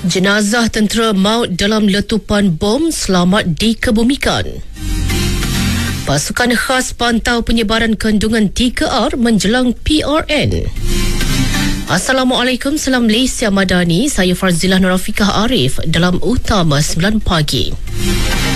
Jenazah tentera maut dalam letupan bom selamat dikebumikan. Pasukan khas pantau penyebaran kandungan 3R menjelang PRN. Assalamualaikum, salam Malaysia Madani. Saya Farzilah Nurafikah Arif dalam Utama 9 Pagi.